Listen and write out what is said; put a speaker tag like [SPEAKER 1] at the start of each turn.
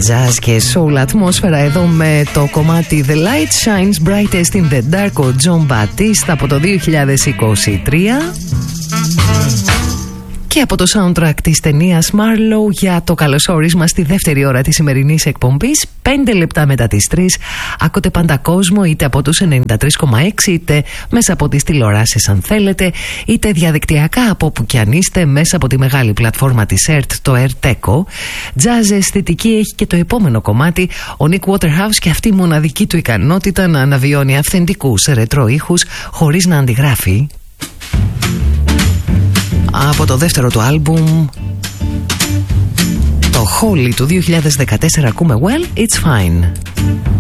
[SPEAKER 1] Jazz και soul ατμόσφαιρα εδώ με το κομμάτι The Light Shines Brightest in the Dark, ο John Batiste από το 2023. Και από το soundtrack της ταινίας Marlowe για το καλωσόρισμα στη δεύτερη ώρα της σημερινής εκπομπής. 5 λεπτά μετά τις 3 ακούτε πάντα κόσμο, είτε από τους 93,6 είτε μέσα από τις τηλεοράσεις αν θέλετε, είτε διαδικτυακά από όπου κι αν είστε, μέσα από τη μεγάλη πλατφόρμα της ΕΡΤ, το ΕΡΤΕΚΟ. Jazz αισθητική έχει και το επόμενο κομμάτι, ο Nick Waterhouse, και αυτή η μοναδική του ικανότητα να αναβιώνει αυθεντικούς ρετρό ήχους χωρίς να αντιγράφει. Από το δεύτερο του άλμπουμ, το Holy του 2014, ακούμε Well, It's Fine.